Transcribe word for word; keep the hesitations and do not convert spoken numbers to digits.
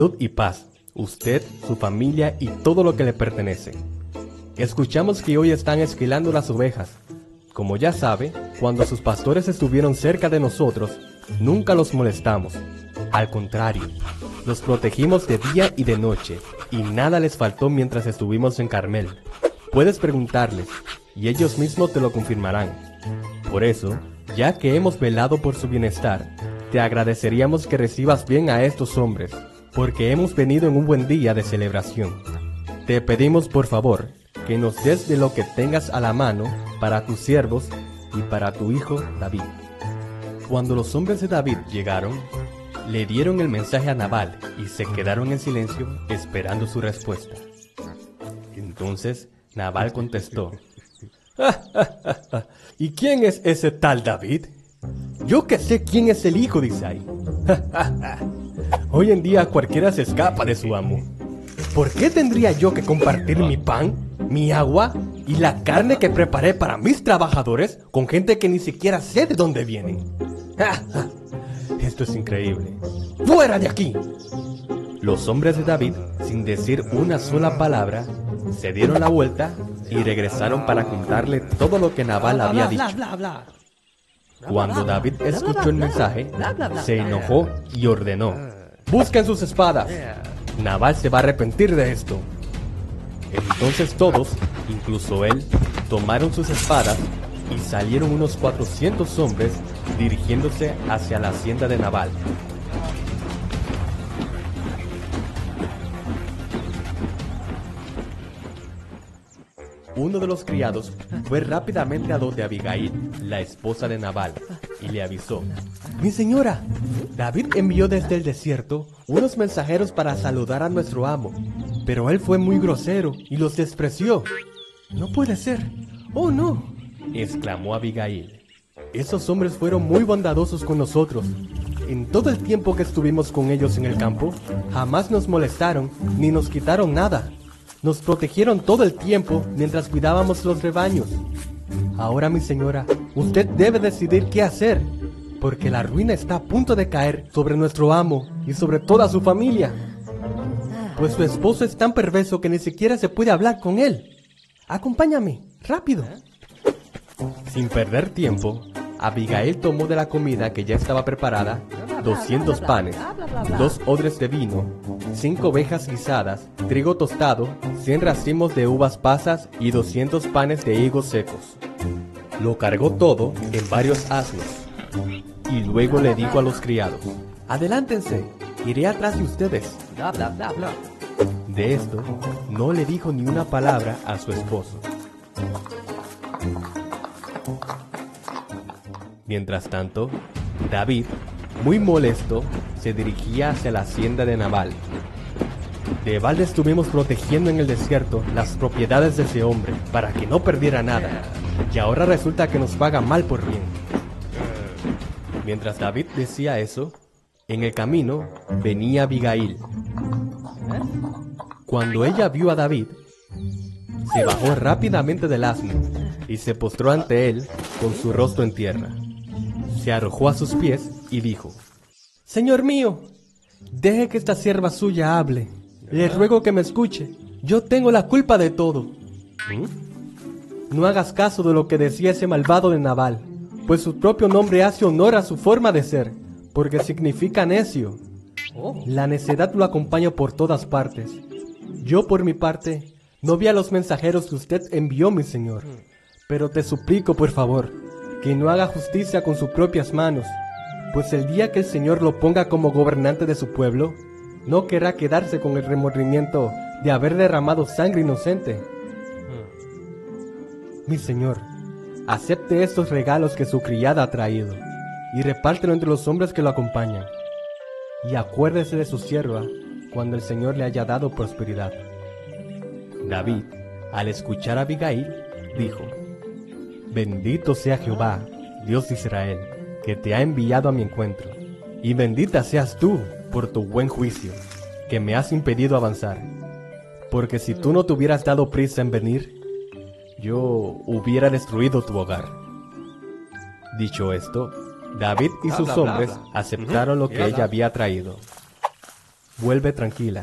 salud y paz, usted, su familia y todo lo que le pertenece. Escuchamos que hoy están esquilando las ovejas. Como ya sabe, cuando sus pastores estuvieron cerca de nosotros, nunca los molestamos. Al contrario, los protegimos de día y de noche, y nada les faltó mientras estuvimos en Carmel. Puedes preguntarles, y ellos mismos te lo confirmarán. Por eso, ya que hemos velado por su bienestar, te agradeceríamos que recibas bien a estos hombres, porque hemos venido en un buen día de celebración. Te pedimos por favor, que nos des de lo que tengas a la mano para tus siervos y para tu hijo David. Cuando los hombres de David llegaron, le dieron el mensaje a Nabal y se quedaron en silencio esperando su respuesta. Entonces Nabal contestó: ¿y quién es ese tal David? Yo que sé quién es el hijo de Isaí. Hoy en día cualquiera se escapa de su amo. ¿Por qué tendría yo que compartir mi pan, mi agua y la carne que preparé para mis trabajadores con gente que ni siquiera sé de dónde vienen? Esto es increíble. ¡Fuera de aquí! Los hombres de David, sin decir una sola palabra, se dieron la vuelta y regresaron para contarle todo lo que Nabal había dicho. Cuando David escuchó el mensaje, se enojó y ordenó: ¡busquen sus espadas! Nabal se va a arrepentir de esto. Entonces todos, incluso él, tomaron sus espadas y salieron unos cuatrocientos hombres dirigiéndose hacia la hacienda de Nabal. Uno de los criados fue rápidamente a donde Abigail, la esposa de Nabal, y le avisó: Mi señora, David envió desde el desierto unos mensajeros para saludar a nuestro amo, pero él fue muy grosero y los despreció. No puede ser. ¡Oh, no!, exclamó Abigail. Esos hombres fueron muy bondadosos con nosotros. En todo el tiempo que estuvimos con ellos en el campo, jamás nos molestaron ni nos quitaron nada. Nos protegieron todo el tiempo mientras cuidábamos los rebaños. Ahora, mi señora, usted debe decidir qué hacer, porque la ruina está a punto de caer sobre nuestro amo y sobre toda su familia. Pues su esposo es tan perverso que ni siquiera se puede hablar con él. Acompáñame, rápido. Sin perder tiempo, Abigail tomó de la comida que ya estaba preparada doscientos panes, dos odres de vino, cinco ovejas guisadas, trigo tostado, cien racimos de uvas pasas y doscientos panes de higos secos. Lo cargó todo en varios asnos y luego le dijo a los criados: adelántense, iré atrás de ustedes. De esto no le dijo ni una palabra a su esposo. Mientras tanto, David, muy molesto, se dirigía hacia la hacienda de Nabal. De balde estuvimos protegiendo en el desierto las propiedades de ese hombre para que no perdiera nada, y ahora resulta que nos paga mal por bien. Mientras David decía eso, en el camino venía Abigail. Cuando ella vio a David, se bajó rápidamente del asno y se postró ante él con su rostro en tierra. Se arrojó a sus pies y dijo: Señor mío, deje que esta sierva suya hable. Le ruego que me escuche. Yo tengo la culpa de todo. ¿Mm? No hagas caso de lo que decía ese malvado de Nabal, pues su propio nombre hace honor a su forma de ser, porque significa necio. La necedad lo acompaña por todas partes. Yo, por mi parte, no vi a los mensajeros que usted envió, mi señor, pero te suplico, por favor, que no haga justicia con sus propias manos, pues el día que el Señor lo ponga como gobernante de su pueblo, no querrá quedarse con el remordimiento de haber derramado sangre inocente. Mi señor, acepte estos regalos que su criada ha traído, y repártelo entre los hombres que lo acompañan. Y acuérdese de su sierva cuando el Señor le haya dado prosperidad. David, al escuchar a Abigail, dijo: Bendito sea Jehová, Dios de Israel, que te ha enviado a mi encuentro, y bendita seas tú por tu buen juicio, que me has impedido avanzar, porque si tú no te hubieras dado prisa en venir, yo hubiera destruido tu hogar. Dicho esto, David y sus hombres aceptaron lo que ella había traído. Vuelve tranquila.